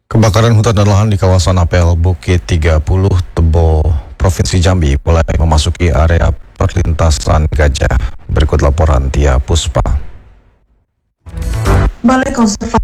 Kebakaran hutan dan lahan di kawasan Apel Bukit 30 Tebo, Provinsi Jambi mulai memasuki area perlintasan gajah. Berikut laporan Tia Puspa. Balai Konservasi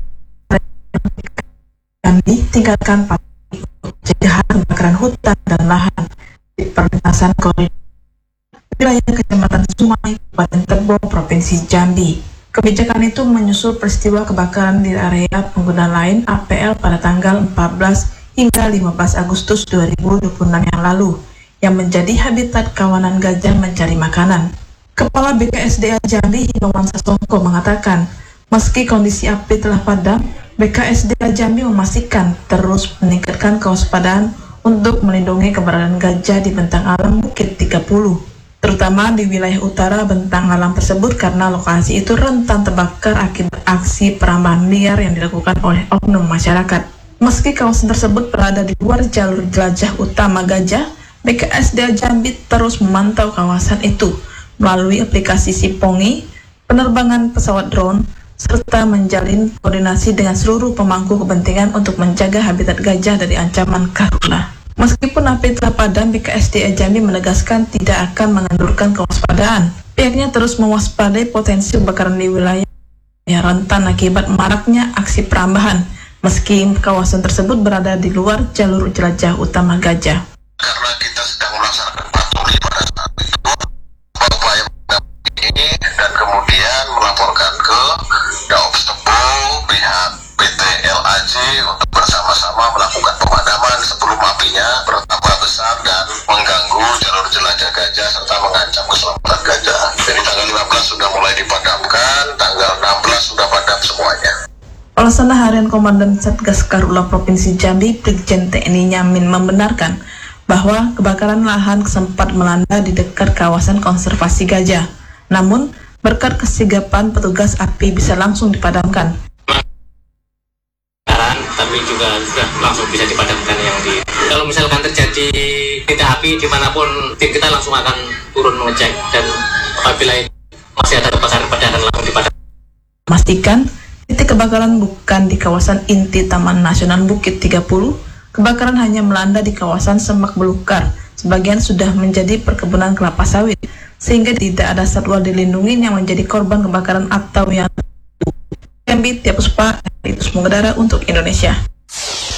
Jambi tingkatkan pencegahan kebakaran hutan dan lahan di perlintasan koridor wilayah Kecamatan Sungai, Kabupaten Tebo, Provinsi Jambi. Kebijakan itu menyusul peristiwa kebakaran di area pengguna lain APL pada tanggal 14 hingga 15 Agustus 2026 yang lalu, yang menjadi habitat kawanan gajah mencari makanan. Kepala BKSDA Jambi Himawan Sasongko mengatakan, meski kondisi api telah padam, BKSDA Jambi memastikan terus meningkatkan kewaspadaan untuk melindungi keberadaan gajah di bentang alam Bukit 30. Terutama di wilayah utara bentang alam tersebut karena lokasi itu rentan terbakar akibat aksi perambahan liar yang dilakukan oleh oknum masyarakat. Meski kawasan tersebut berada di luar jalur jelajah utama gajah, BKSDA Jambi terus memantau kawasan itu melalui aplikasi Sipongi, penerbangan pesawat drone, serta menjalin koordinasi dengan seluruh pemangku kepentingan untuk menjaga habitat gajah dari ancaman karhutlah. Meskipun api telah padam, BKSDA Jambi menegaskan tidak akan mengendurkan kewaspadaan. Pihaknya terus mewaspadai potensi kebakaran di wilayah yang rentan akibat maraknya aksi perambahan, meski kawasan tersebut berada di luar jalur jelajah utama gajah. Karena kita sedang melaksanakan patroli pada saat itu, upaya ini dan kemudian melaporkan ke Daops Tebo, pihak PT LAJ untuk bersama-sama melakukan pemadaman sebelum apinya bertambah besar dan mengganggu jalur jelajah gajah serta mengancam keselamatan gajah. Jadi tanggal 15 sudah mulai dipadamkan, tanggal 16 sudah padam semuanya. Pelaksana Harian Komandan Satgas Karhutla Provinsi Jambi, Brigjen TNI Nyamin membenarkan bahwa kebakaran lahan sempat melanda di dekat kawasan konservasi gajah. Namun, berkat kesigapan petugas api bisa langsung dipadamkan. Tapi juga sudah langsung bisa dipadamkan kalau misalkan terjadi titik api dimanapun, tim kita langsung akan turun mengecek dan apabila masih ada kebakaran langsung dipadamkan. Pastikan titik kebakaran bukan di kawasan inti Taman Nasional Bukit 30. Kebakaran hanya melanda di kawasan Semak Belukar. Sebagian sudah menjadi perkebunan kelapa sawit, sehingga tidak ada satwa dilindungi yang menjadi korban kebakaran atau yang Jambi, Tia Puspa, itu Mengedara untuk Indonesia.